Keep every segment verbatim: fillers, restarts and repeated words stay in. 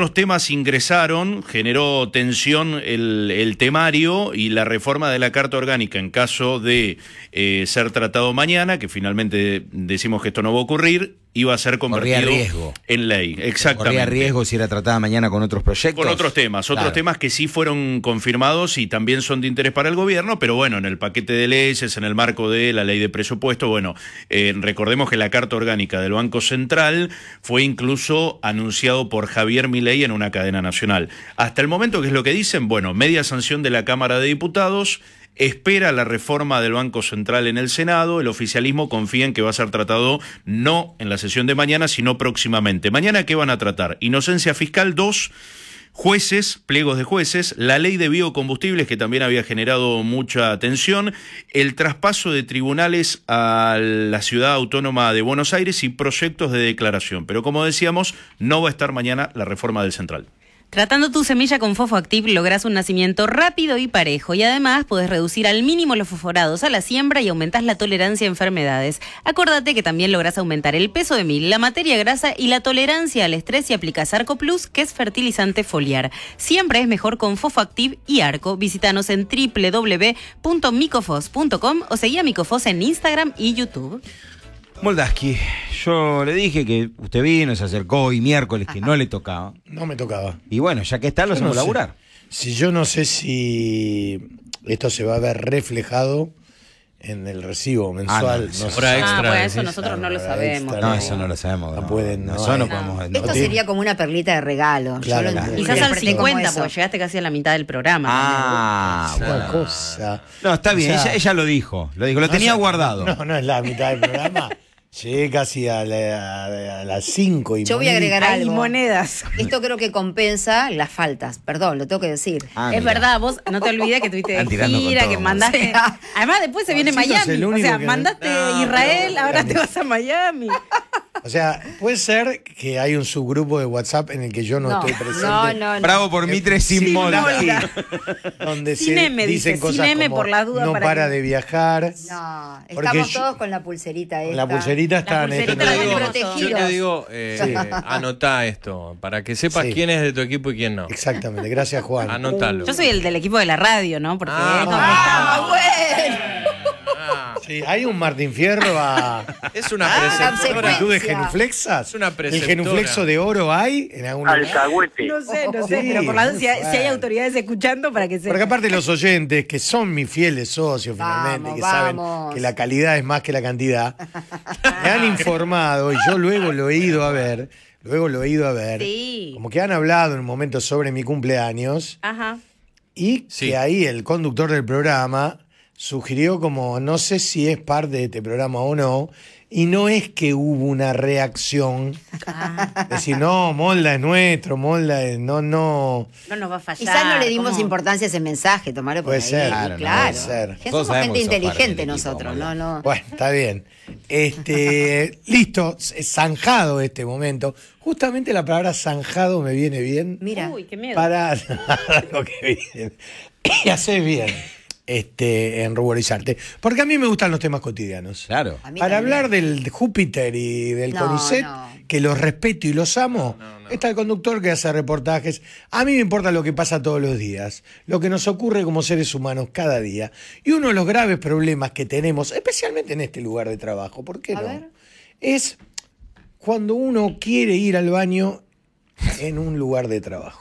otros temas ingresaron, generó tensión el, el temario y la reforma de la Carta Orgánica en caso de eh, ser tratado mañana, que finalmente decimos que esto no va a ocurrir, iba a ser convertido riesgo. en ley. Exactamente. Corría riesgo si era tratada mañana con otros proyectos. Con otros temas, otros Claro. temas que sí fueron confirmados y también son de interés para el gobierno, pero bueno, en el paquete de leyes, en el marco de la ley de presupuesto, bueno, eh, recordemos que la Carta Orgánica del Banco Central fue incluso anunciado por Javier Milei en una cadena nacional. Hasta el momento, ¿qué es lo que dicen? Bueno, media sanción de la Cámara de Diputados. Espera la reforma del Banco Central en el Senado. El oficialismo confía en que va a ser tratado no en la sesión de mañana, sino próximamente. ¿Mañana qué van a tratar? Inocencia fiscal dos, jueces, pliegos de jueces, la ley de biocombustibles, que también había generado mucha tensión, el traspaso de tribunales a la ciudad autónoma de Buenos Aires y proyectos de declaración. Pero como decíamos, no va a estar mañana la reforma del Central. Tratando tu semilla con Fosfoactiv lográs un nacimiento rápido y parejo y además podés reducir al mínimo los fosforados a la siembra y aumentás la tolerancia a enfermedades. Acordate que también lográs aumentar el peso de mil, la materia grasa y la tolerancia al estrés si aplicás Arco Plus, que es fertilizante foliar. Siempre es mejor con Fosfoactiv y Arco. Visítanos en doble u doble u doble u punto micofos punto com o seguí a Micofos en Instagram y YouTube. Moldaski, yo le dije que usted vino, se acercó y miércoles que no le tocaba. No me tocaba. Y bueno, ya que está, lo Yo hacemos no sé. laburar. Si yo no sé si esto se va a ver reflejado en el recibo mensual. Ah, no, no sé. hora Ah, extra, bueno, decís. eso nosotros no lo Hora sabemos. extra, No, eso no lo sabemos. No pueden, no Eso no hay. podemos. no Esto tiene- sería como una perlita de regalo. Claro, Yo lo claro. Quizás al interpreté como cincuenta, eso. porque llegaste casi a la mitad del programa. Ah, Una bueno. cosa. No, está bien, O sea, ella, ella lo dijo, lo dijo, lo no tenía sé, guardado. No, no es la mitad del programa. Llegué casi a, la- a- a las cinco y Yo voy a monedita. agregar Hay algo. monedas. Esto creo que compensa las faltas. Perdón, lo tengo que decir. Ah, Es mira. verdad, vos no te olvides que tuviste Están de tirando con gira, todo, que man. mandaste. O sea, Además, después se viene Juancito es Miami. el O único sea, que- mandaste No, Israel, pero- ahora te vas a Miami. O sea, puede ser que hay un subgrupo de WhatsApp en el que yo no, No, estoy presente. no, no, no. Bravo por Mitre sin Sin Moldaski. Molda. Donde Sin se M, dicen dice, cosas sin M como, por la duda no para para que- de viajar. No, Porque estamos yo- todos con la pulserita esta. La pulserita está en este pulserita Yo la te digo, tenemos protegidos. yo te digo eh, anotá esto, para que sepas Sí. quién es de tu equipo y quién no. Exactamente, gracias Juan. Anótalo. Yo soy el del equipo de la radio, ¿no? Porque Ah, es donde Ah, estamos. bueno. Ah, Sí, hay un Martín Fierro a es una Ah, preceptora. actitud de secuencia. genuflexas. Es una ¿El preceptora. genuflexo de oro hay en algún lugar? Alcahuete. No sé, no sé, Sí, pero por la duda, muy si, hay- si hay fuerte. autoridades escuchando para que se. Porque aparte los oyentes, que son mis fieles socios finalmente, Vamos, que vamos. saben que la calidad es más que la cantidad, me han informado y yo luego lo he ido a ver, luego lo he ido a ver, Sí. como que han hablado en un momento sobre mi cumpleaños Ajá. y Sí. que ahí el conductor del programa sugirió como, no sé si es parte de este programa o no, y no es que hubo una reacción, decir, no, Molda es nuestro, Molda es, no, no... No nos va a fallar. Quizás no le dimos ¿cómo? importancia a ese mensaje, tomarlo por Puede ahí. ser, Claro, claro, puede ser. Que Todos somos sabemos gente que sos parte inteligente del equipo, nosotros, Molda. no, no. Bueno, está bien. Este, listo, es zanjado este momento. Justamente la palabra zanjado me viene bien Mira. Uy, qué miedo. para algo que viene. Y haces bien este, en ruborizarte. Porque a mí me gustan los temas cotidianos. Claro. A mí Para también. hablar del Júpiter y del No, CONICET, no. que los respeto y los amo, está el conductor que hace reportajes. A mí me importa lo que pasa todos los días, lo que nos ocurre como seres humanos cada día. Y uno de los graves problemas que tenemos, especialmente en este lugar de trabajo, ¿por qué A no? ver. Es cuando uno quiere ir al baño en un lugar de trabajo.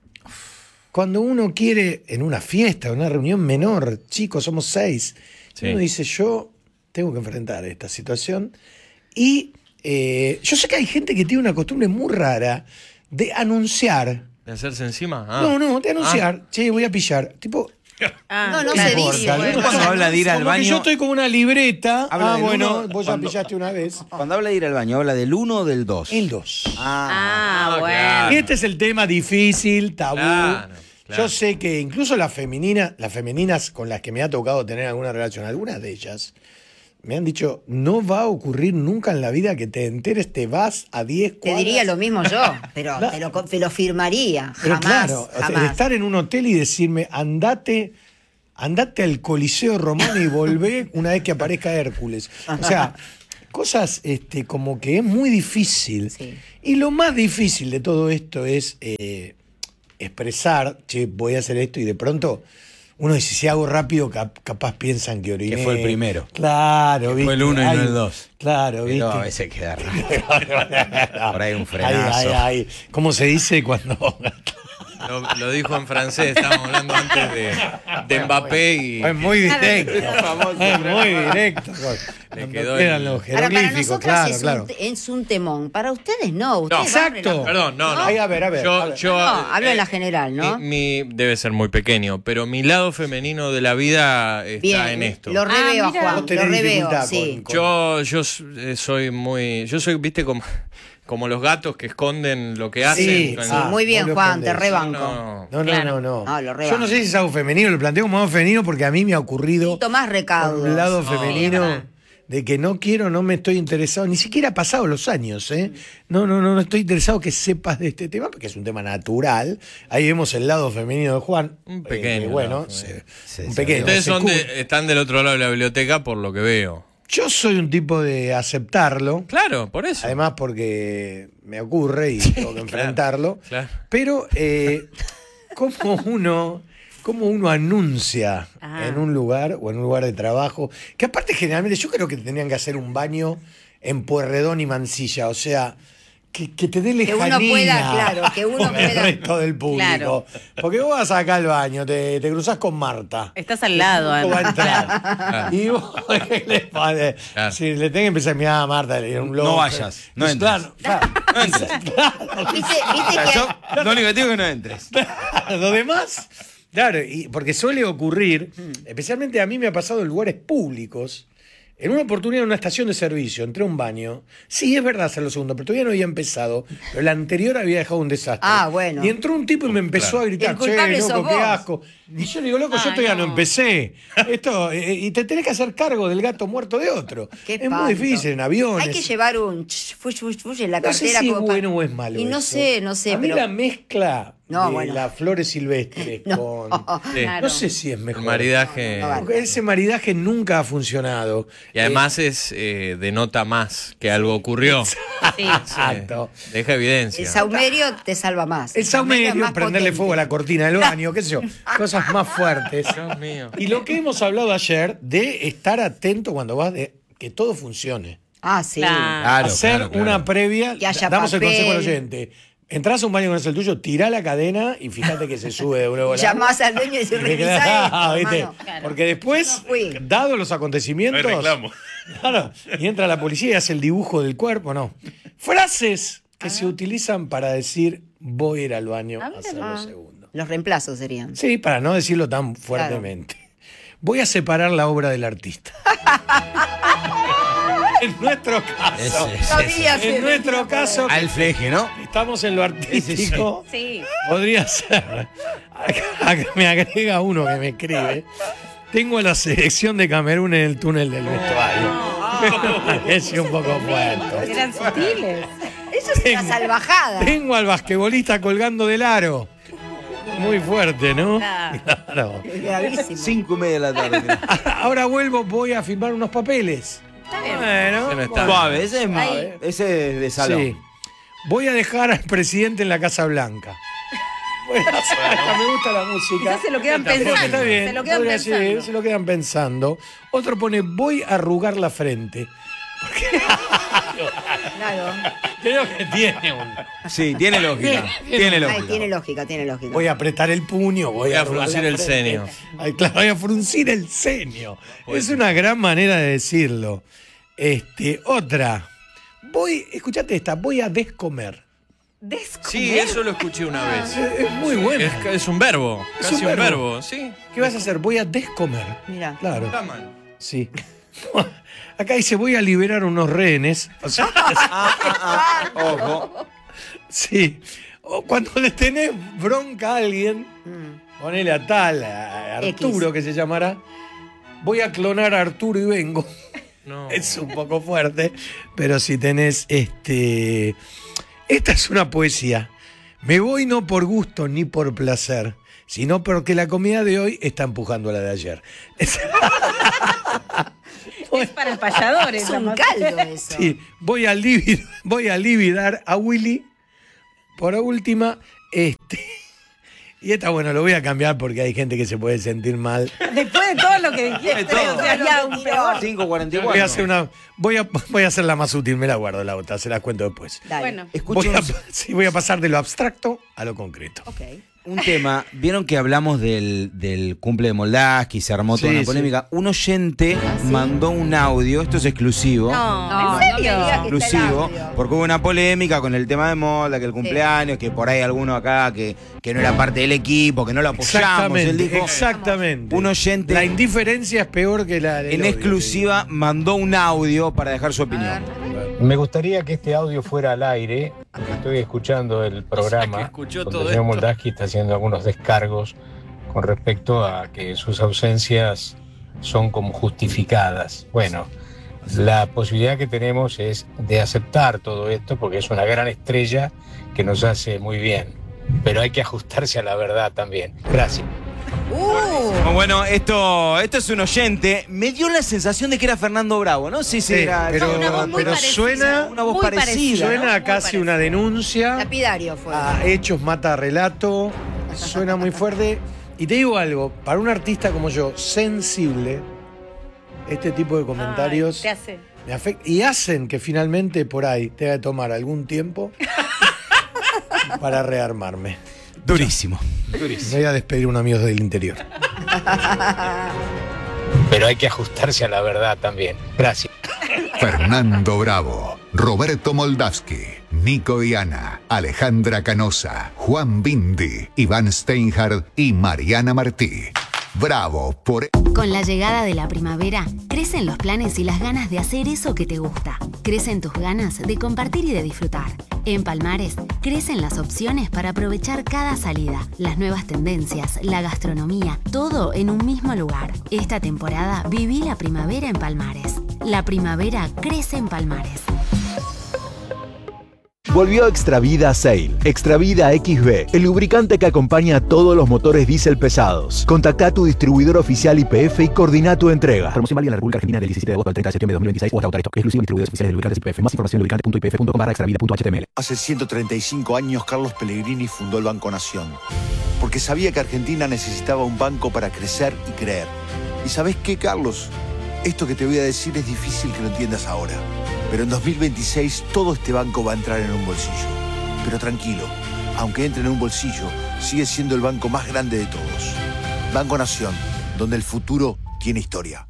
Cuando uno quiere, en una fiesta, en una reunión menor, chicos, somos seis, Sí. uno dice, yo tengo que enfrentar esta situación. Y eh, yo sé que hay gente que tiene una costumbre muy rara de anunciar. ¿De hacerse encima? Ah. No, no, de anunciar, che, voy a pillar. Tipo, Ah, No, no claro. se no dice. importa, Uno ¿no? cuando habla de ir al como que yo baño, estoy con una libreta. Habla Ah, del bueno, uno, vos ya cuando- pillaste una vez. cuando habla de ir al baño, habla del uno o del dos. El dos. Ah, Ah, bueno. claro. Este es el tema difícil, tabú. Claro, claro. Yo sé que incluso las femeninas, las femeninas con las que me ha tocado tener alguna relación, algunas de ellas, me han dicho, no va a ocurrir nunca en la vida que te enteres, te vas a diez Te cuadras. diría lo mismo yo, pero Claro. te, lo, te lo firmaría. Pero Jamás, claro, o sea, jamás. de estar en un hotel y decirme, andate, andate al Coliseo Romano y volvé una vez que aparezca Hércules. O sea, cosas este, como que es muy difícil. Sí. Y lo más difícil de todo esto es eh, expresar, che, voy a hacer esto y de pronto uno dice, si hago rápido, cap- capaz piensan que oriné. Que fue el primero. Claro, ¿viste? Fue el uno y Ay, no el dos. Claro, ¿viste? Pero a veces queda raro. Por ahí un frenazo. Ay, ay, ay. ¿Cómo se dice cuando...? Lo, lo dijo en francés, estábamos hablando antes de, de Mbappé y Es muy directo. famoso. Es muy directo. Le Cuando quedó eran el- los Ahora, para jeroglíficos, nosotras claro, es, claro. Un, te- es un temón. Para ustedes no. Ustedes No. barren Exacto. la- Perdón, no, no. Ay, a ver, a ver, Yo, a ver. yo, No, hablo eh, en la general, ¿no? Mi, mi- debe ser muy pequeño, pero mi lado femenino de la vida está Bien, en esto. lo reveo Ah, a mira. Juan, Vos lo tenés reveo, dificultad sí. con- con- Yo, yo eh, soy muy, yo soy, viste, como, como los gatos que esconden lo que hacen. Sí, con- Sí, Ah, muy bien, vos lo Juan, te escondés. rebanco. no, No, no, Claro. no, no. No, lo Yo rebanco. no sé si es algo femenino, lo planteo como algo femenino porque a mí me ha ocurrido Y tomás recaudos. por un lado No, femenino es verdad. de que no quiero, no me estoy interesado, ni siquiera ha pasado los años, ¿eh? No, no, no, no estoy interesado que sepas de este tema porque es un tema natural. Ahí vemos el lado femenino de Juan. Un eh, pequeño que, bueno, lado se- Sí, un sí, pequeño. Ustedes se son cubre. de- están del otro lado de la biblioteca por lo que veo. Yo soy un tipo de aceptarlo. Claro, por eso. Además porque me ocurre y tengo que enfrentarlo. claro. Pero, eh, ¿cómo uno, cómo uno anuncia Ah. en un lugar o en un lugar de trabajo? Que aparte generalmente yo creo que tendrían que hacer un baño en Pueyrredón y Mansilla. O sea, que, que te dé Que uno lejanía pueda, claro, que uno con el pueda- resto del público. Claro. Porque vos vas acá al baño, te, te cruzás con Marta. Estás al lado, ¿Cómo va a además. entrar? Y vos, ¿qué le pone? Claro. Si le tenés que empezar a mirar a Marta, le un loco. No vayas, no entres. Claro, claro. No entres. ¿Viste, viste que Yo, lo único que digo es que no entres. Lo demás, claro, y porque suele ocurrir, especialmente a mí me ha pasado en lugares públicos. En una oportunidad en una estación de servicio, entré a un baño. Sí, es verdad hacer lo segundo, pero todavía no había empezado. Pero la anterior había dejado un desastre. Ah, bueno. Y entró un tipo y me empezó a gritar, El culpable che, sos loco, qué vos". asco. Y yo le digo, loco, yo Ay, todavía no. no. empecé. Esto, eh, y te tenés que hacer cargo del gato muerto de otro. Qué es espanto. muy difícil en aviones. hay que llevar un ch- fush, fush, fush en la No sé cartera. si es como para- bueno o es malo. Y no eso. sé, no sé, A mí pero. la mezcla No, de bueno. las flores silvestres No. con. Sí. Claro. No sé si es mejor. El maridaje. No, no, no, Porque ese maridaje nunca ha funcionado. Y además es eh, denota más que algo ocurrió. Sí. Exacto. Eh, deja evidencia. El saumerio te salva más. El saumerio, es más prenderle potente. fuego a la cortina del baño, qué sé yo. Cosas más fuertes. Dios mío. Y lo que hemos hablado ayer de estar atento cuando vas, de que todo funcione. Ah, sí. Claro. Claro, Hacer claro, claro. una previa. Que haya damos el papel. consejo al oyente. Entrás a un baño que no es el tuyo, tirá la cadena y fíjate que se sube de nuevo. el agua. Llamás al dueño y decís, Y revisa claro, esto, ¿viste? hermano. Claro. Porque después, Yo no fui. dados los No acontecimientos. hay reclamo. Claro, y entra la policía y hace el dibujo del cuerpo, no. Frases que se utilizan para decir voy a ir al baño a hacer Ah, lo segundo. los reemplazos serían. Sí, para no decirlo tan fuertemente. Voy a separar la obra del artista. En nuestro caso, Ese, ese, Sabía ese. que en nuestro caso, Al fleje, ¿no? estamos en lo artístico. Sí. Podría ser. Acá, acá me agrega uno que me escribe. Tengo a la selección de Camerún en el túnel del vestuario. Me parece un poco fuerte. Eran sutiles. Eso es una salvajada. Tengo al basquetbolista colgando del aro. Muy fuerte, ¿no? Claro. Claro. Es gravísimo. Cinco y media de la tarde. Ahora vuelvo, voy a firmar unos papeles. Está bien. Bueno, Ese no está. Suave, ese es, más, Ahí. ese es de salón. sí. Voy a dejar al presidente en la Casa Blanca. Bueno, hasta me gusta la música. Quizás se lo quedan Está bien, pensando. Está bien, Se lo quedan podría ser, pensando. se lo quedan pensando. Otro pone, voy a arrugar la frente. Claro. Creo que tiene un... Sí, tiene lógica. Tiene Ay, lógica. tiene lógica, tiene lógica. Voy a apretar el puño, voy, Voy a arrugar fruncir la el frente. ceño. Ay, claro, voy a fruncir el ceño. Es una gran manera de decirlo. Este, otra. Voy, escuchate esta, voy a descomer. Descomer. Sí, eso lo escuché una vez. Es, es muy bueno. Es, es un verbo, Es casi un un verbo. verbo, sí. ¿Qué vas a hacer? Voy a descomer. Mira. Claro. Está mal. Sí. Acá dice, voy a liberar unos rehenes. O sea, Ojo. sí. O cuando le tenés bronca a alguien, ponele a tal, a Arturo, X. que se llamará, voy a clonar a Arturo y vengo. No. Es un poco fuerte, pero si tenés este... Esta es una poesía. Me voy no por gusto ni por placer, sino porque la comida de hoy está empujando a la de ayer. Es para el payador. Es esa un más- caldo eso. Sí, voy a, livid- voy a lividar a Willy. Por última, este... Y esta, bueno, lo voy a cambiar porque hay gente que se puede sentir mal. Después de todo lo que dijiste, todo. o sea, ya un peor. cinco cuarenta y cuatro. Voy a hacer una, voy a, voy a hacerla más útil, me la guardo la otra, se las cuento después. Dale. Bueno, Voy Escuchen a, sí, voy a pasar de lo abstracto a lo concreto. Ok. un tema. Vieron que hablamos del, del cumple de Moldaski, se armó toda Sí, una sí. polémica. Un oyente ¿Ah, sí? mandó un audio, esto es exclusivo. no, No, ¿en no serio? me digas que está el Exclusivo, audio. porque hubo una polémica con el tema de Molda, que el cumpleaños, que por ahí alguno acá que, que no era parte del equipo, que no lo apoyamos. Él Exactamente, dijo, exactamente. un oyente La indiferencia es peor que la del en odio, exclusiva mandó un audio para dejar su opinión. Me gustaría que este audio fuera al aire. Estoy escuchando el programa que escuchó donde todo el señor esto. Moldaski está haciendo algunos descargos con respecto a que sus ausencias son como justificadas. Bueno, la posibilidad que tenemos es de aceptar todo esto porque es una gran estrella que nos hace muy bien. Pero hay que ajustarse a la verdad también. Gracias. Uh, Bueno, esto, esto es un oyente. Me dio la sensación de que era Fernando Bravo, ¿no? Sí, sí, Sí, era pero, una voz muy pero parecida. suena, una voz Muy parecida. parecida. ¿no? suena a Muy casi parecido. una denuncia. lapidario fue. A hechos mata relato. Suena muy fuerte. Y te digo algo, para un artista como yo, sensible, este tipo de comentarios Ay, te hace. me afectan y hacen que finalmente por ahí tenga que tomar algún tiempo para rearmarme. Durísimo. Me voy a despedir un amigo del interior. Pero hay que ajustarse a la verdad también. Gracias. Fernando Bravo, Roberto Moldavsky, Nico Diana, Alejandra Canosa, Juan Bindi, Iván Steinhardt y Mariana Martí. Bravo por... Con la llegada de la primavera, crecen los planes y las ganas de hacer eso que te gusta. Crecen tus ganas de compartir y de disfrutar. En Palmares, crecen las opciones para aprovechar cada salida, las nuevas tendencias, la gastronomía, todo en un mismo lugar. Esta temporada viví la primavera en Palmares. La primavera crece en Palmares. Volvió Extravida Sail. Extravida X B, el lubricante que acompaña a todos los motores diésel pesados. Contacta a tu distribuidor oficial Y P F y coordina tu entrega. Promoción válida en la República Argentina del diecisiete de agosto al treinta de septiembre de dos mil veintiséis o hasta agotar esto. Exclusivo distribuidores oficiales de lubricantes Y P F. Más información en lubricante punto i p f punto com barra extravida punto h t m l. Hace ciento treinta y cinco años Carlos Pellegrini fundó el Banco Nación, porque sabía que Argentina necesitaba un banco para crecer y creer. ¿Y sabés qué, Carlos? Esto que te voy a decir es difícil que lo entiendas ahora, pero en dos mil veintiséis todo este banco va a entrar en un bolsillo. Pero tranquilo, aunque entre en un bolsillo, sigue siendo el banco más grande de todos. Banco Nación, donde el futuro tiene historia.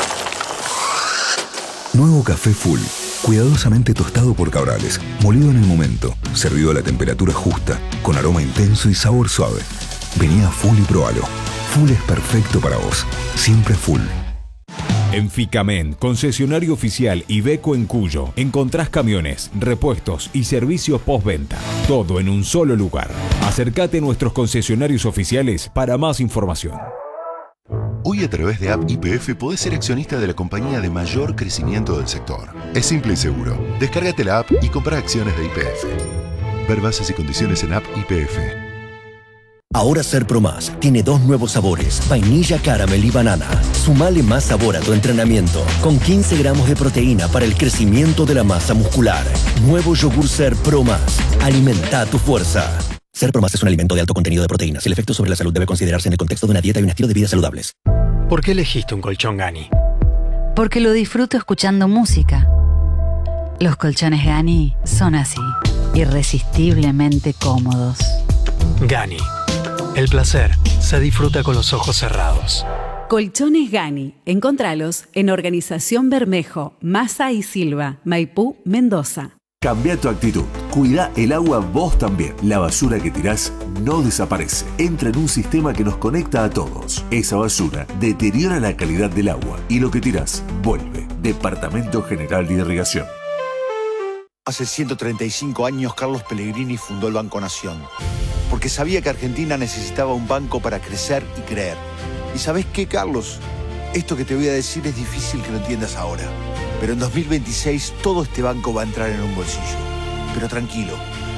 Nuevo café Full, cuidadosamente tostado por Cabrales, molido en el momento, servido a la temperatura justa, con aroma intenso y sabor suave. Vení a Full y probalo. Full es perfecto para vos, siempre Full. En Ficamen, concesionario oficial Iveco en Cuyo, encontrás camiones, repuestos y servicios postventa. Todo en un solo lugar. Acércate a nuestros concesionarios oficiales para más información. Hoy a través de App Y P F podés ser accionista de la compañía de mayor crecimiento del sector. Es simple y seguro. Descárgate la app y compra acciones de Y P F. Ver bases y condiciones en App Y P F. Ahora Ser Pro Más tiene dos nuevos sabores, vainilla, caramel y banana. Sumale más sabor a tu entrenamiento, con quince gramos de proteína para el crecimiento de la masa muscular. Nuevo yogur Ser Pro Más. Alimenta tu fuerza. Ser Pro Más es un alimento de alto contenido de proteínas. El efecto sobre la salud debe considerarse en el contexto de una dieta y un estilo de vida saludables. ¿Por qué elegiste un colchón Gani? Porque lo disfruto escuchando música. Los colchones Gani son así, irresistiblemente cómodos. Gani. El placer se disfruta con los ojos cerrados. Colchones Gani. Encontralos en Organización Bermejo, Massa y Silva, Maipú, Mendoza. Cambia tu actitud. Cuida el agua vos también. La basura que tirás no desaparece. Entra en un sistema que nos conecta a todos. Esa basura deteriora la calidad del agua y lo que tirás vuelve. Departamento General de Irrigación. Hace ciento treinta y cinco años Carlos Pellegrini fundó el Banco Nación, porque sabía que Argentina necesitaba un banco para crecer y creer. ¿Y sabés qué, Carlos? Esto que te voy a decir es difícil que lo entiendas ahora, pero en dos mil veintiséis todo este banco va a entrar en un bolsillo. Pero tranquilo,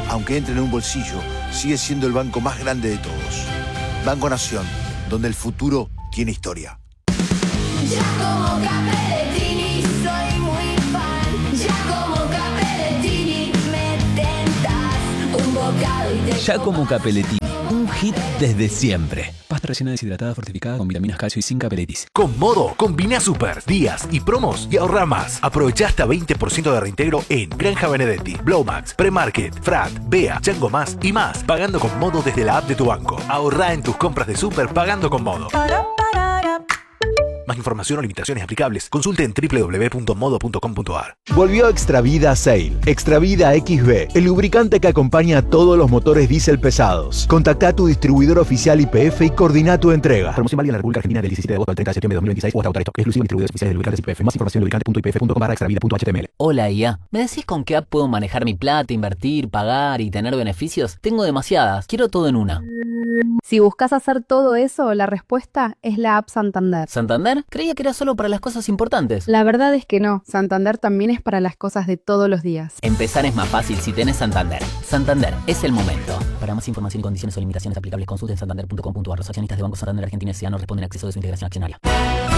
aunque entre en un bolsillo, sigue siendo el banco más grande de todos. Banco Nación, donde el futuro tiene historia. Ya como Capellettini soy muy fan. Ya como Capellettini me tentas un bocado y te Ya como Capellettini, un hit desde siempre. Pasta rellena deshidratada fortificada con vitaminas, calcio y zinc Capelletis. Con Modo, combina super, días y promos y ahorra más. Aprovecha hasta veinte por ciento de reintegro en Granja Benedetti, Blowmax, Premarket, Frat, Bea, Chango Más y más. Pagando con Modo desde la app de tu banco. Ahorra en tus compras de super pagando con Modo. Más información o limitaciones aplicables, consulte en doble u doble u doble u punto modo punto com punto a r. Volvió Extravida Sail. Extravida X B, el lubricante que acompaña a todos los motores diésel pesados. Contacta a tu distribuidor oficial Y P F y coordina tu entrega. Promoción válida en la República Argentina del diecisiete de agosto al treinta de septiembre de dos mil veintiséis o hasta agotar esto. Exclusivo en distribuidores oficiales de lubricantes Y P F. Más información en lubricante punto i p f punto com barra extravida punto h t m l. Hola I A, ¿me decís con qué app puedo manejar mi plata, invertir, pagar y tener beneficios? Tengo demasiadas, quiero todo en una. Si buscas hacer todo eso, la respuesta es la app Santander. ¿Santander? Creía que era solo para las cosas importantes. La verdad es que no, Santander también es para las cosas de todos los días. Empezar es más fácil si tenés Santander. Santander, es el momento. Para más información y condiciones o limitaciones aplicables, consulten santander punto com punto a r. Los accionistas de Banco Santander Argentina S A no responden a acceso de su integración accionaria.